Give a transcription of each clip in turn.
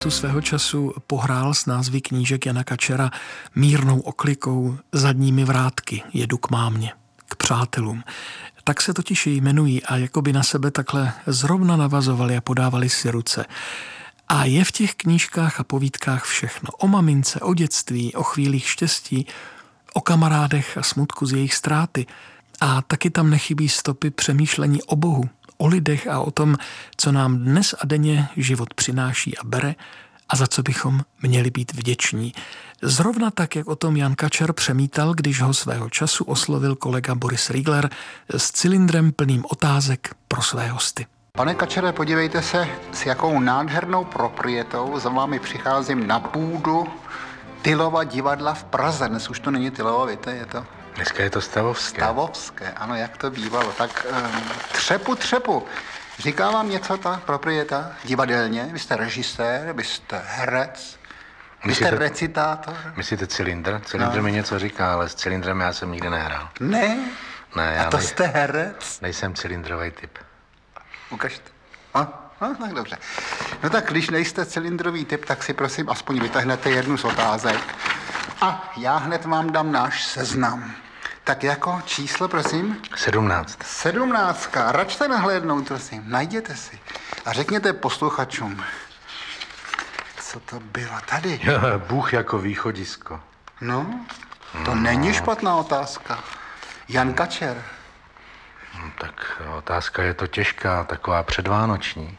Tu svého času pohrál s názvy knížek Jana Kačera Mírnou oklikou Zadními vrátky jedu k mámě, k přátelům. Tak se totiž jmenují a jakoby na sebe takhle zrovna navazovali a podávali si ruce. A je v těch knížkách a povídkách všechno. O mamince, o dětství, o chvílích štěstí, o kamarádech a smutku z jejich ztráty. A taky tam nechybí stopy přemýšlení o Bohu, o lidech a o tom, co nám dnes a denně život přináší a bere a za co bychom měli být vděční. Zrovna tak, jak o tom Jan Kačer přemítal, když ho svého času oslovil kolega Boris Riegler s cylindrem plným otázek pro své hosty. Pane Kačere, podívejte se, s jakou nádhernou proprietou za vámi přicházím na půdu Tylova divadla v Praze. Dnes už to není Tylovo, víte, je to... Dneska je to Stavovské. Stavovské, ano, jak to bývalo. Tak třepu. Říká vám něco ta proprieta divadelně? Vy jste režisér, vy jste herec, vy jste recitátor. Myslíte cylindr? Cylindr mi něco říká, ale s cylindrem já jsem nikdy nehrál. Ne? Ne, já A to jste herec? Nejsem cylindrový typ. Ukažte. Tak dobře. No tak když nejste cylindrový typ, tak si prosím aspoň vytáhnete jednu z otázek. A já hned vám dám náš seznam. Tak jako číslo, prosím? 17. 17. Račte nahlédnout, prosím. Najděte si. A řekněte posluchačům, co to bylo tady. Bůh jako východisko. No, to není špatná otázka. Jan Kačer. Tak otázka je to těžká, taková předvánoční.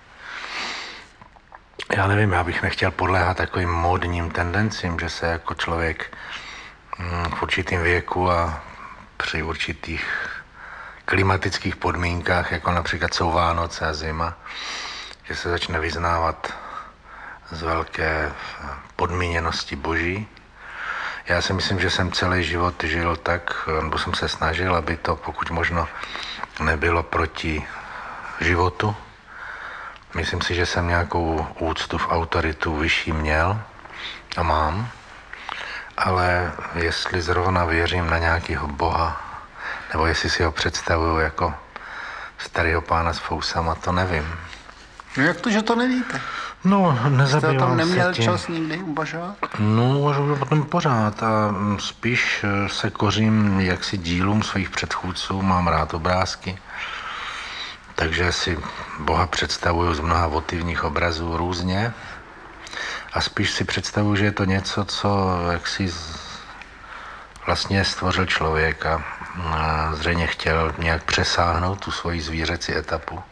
Já nevím, já bych nechtěl podléhat takovým módním tendencím, že se jako člověk v určitém věku a při určitých klimatických podmínkách, jako například jsou Vánoce a zima, že se začne vyznávat z velké podmíněnosti Boží. Já si myslím, že jsem celý život žil tak, nebo jsem se snažil, aby to pokud možno nebylo proti životu. Myslím si, že jsem nějakou úctu v autoritu vyšší měl a mám, ale jestli zrovna věřím na nějakého Boha, nebo jestli si ho představuju jako starého pána s fousama, to nevím. No jak to, že to nevíte? No, nezabývám se tím. Jste o tom neměl čas nikdy uvažovat? No, uvažuji o tom pořád a spíš se kořím jaksi dílům svých předchůdců, mám rád obrázky. Takže si Boha představuju z mnoha votivních obrazů různě a spíš si představuju, že je to něco, co jaksi vlastně stvořil člověk a zřejmě chtěl nějak přesáhnout tu svoji zvířecí etapu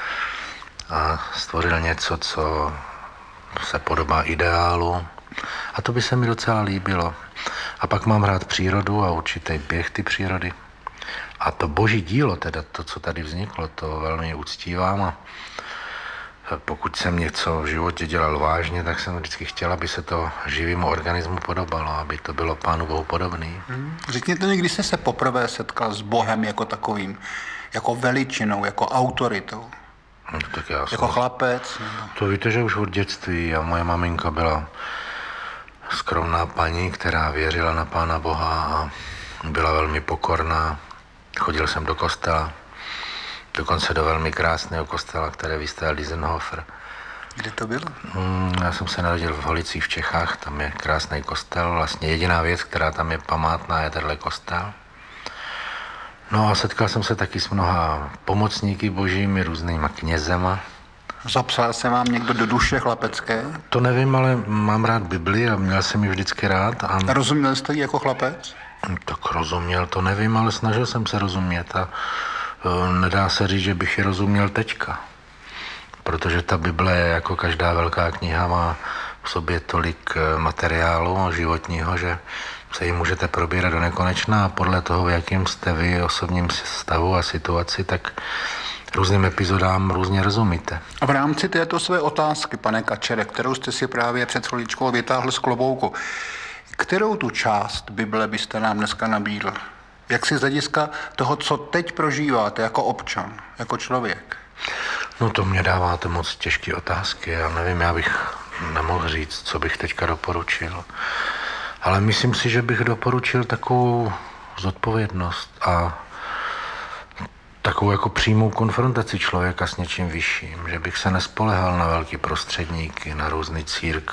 a stvořil něco, co se podobá ideálu a to by se mi docela líbilo. A pak mám rád přírodu a určitý běh ty přírody. A to boží dílo, teda to, co tady vzniklo, to velmi uctívám a pokud jsem něco v životě dělal vážně, tak jsem vždycky chtěl, aby se to živému organismu podobalo, aby to bylo Pánu Bohu podobný. Řekněte mi, kdy jste se poprvé setkal s Bohem jako takovým, jako veličinou, jako autoritou? No, tak já jako chlapec? To víte, že už od dětství a moje maminka byla skromná paní, která věřila na Pána Boha a byla velmi pokorná. Chodil jsem do kostela, dokonce do velmi krásného kostela, které vystavěl Diessenhofer. Kde to bylo? Já jsem se narodil v Holicích v Čechách, tam je krásný kostel. Vlastně jediná věc, která tam je památná, je tenhle kostel. No a setkal jsem se taky s mnoha pomocníky božími, různýma knězema. Zapsal se vám někdo do duše chlapecké? To nevím, ale mám rád Bibli a měl jsem ji vždycky rád. A rozuměl jste ji jako chlapec? Tak rozuměl, to nevím, ale snažil jsem se rozumět a nedá se říct, že bych ji rozuměl teďka. Protože ta Bible, jako každá velká kniha, má v sobě tolik materiálu životního, že se ji můžete probírat do nekonečna a podle toho, v jakým jste vy osobním stavu a situaci, tak různým epizodám různě rozumíte. A v rámci této své otázky, pane Kačere, kterou jste si právě před chviličkou vytáhl z klobouku, kterou tu část Bible byste nám dneska nabídl? Jak si z hlediska toho, co teď prožíváte jako občan, jako člověk? No to mě dáváte moc těžké otázky. Já nevím, já bych nemohl říct, co bych teďka doporučil. Ale myslím si, že bych doporučil takovou zodpovědnost a takovou jako přímou konfrontaci člověka s něčím vyšším, že bych se nespolehal na velký prostředníky, na různé církve,